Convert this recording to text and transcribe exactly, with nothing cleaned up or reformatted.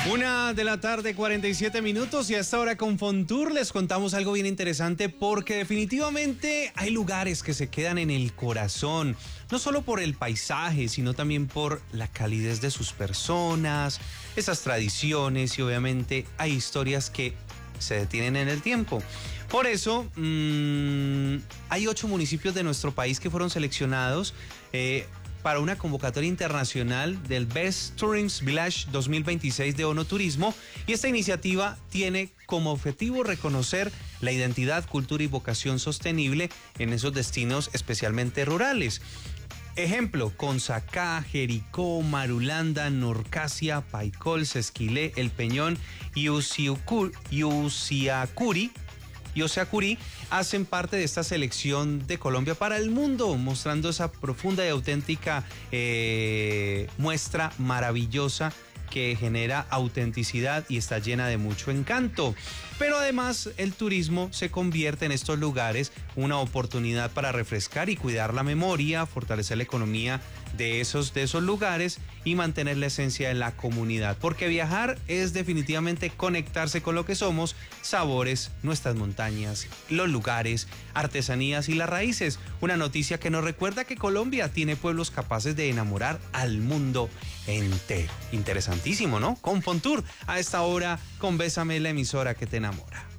Una de la tarde, cuarenta y siete minutos, y hasta ahora con Fontour les contamos algo bien interesante porque definitivamente hay lugares que se quedan en el corazón, no solo por el paisaje, sino también por la calidez de sus personas, esas tradiciones y obviamente hay historias que se detienen en el tiempo. Por eso, mmm, hay ocho municipios de nuestro país que fueron seleccionados eh, para una convocatoria internacional del Best Tourism Village dos mil veintiséis de ONU Turismo, y esta iniciativa tiene como objetivo reconocer la identidad, cultura y vocación sostenible en esos destinos especialmente rurales. Ejemplo, Consacá, Jericó, Marulanda, Norcasia, Paicol, Sesquilé, El Peñón y Usiucuri, y Oseacurí hacen parte de esta selección de Colombia para el mundo, mostrando esa profunda y auténtica eh, muestra maravillosa que genera autenticidad y está llena de mucho encanto. Pero además el turismo se convierte en estos lugares una oportunidad para refrescar y cuidar la memoria, fortalecer la economía de esos, de esos lugares y mantener la esencia de la comunidad. Porque viajar es definitivamente conectarse con lo que somos, sabores, nuestras montañas, los lugares, artesanías y las raíces. Una noticia que nos recuerda que Colombia tiene pueblos capaces de enamorar al mundo entero. Interesantísimo, ¿no? Con Fontour, a esta hora, con Bésame, la emisora que te enamora.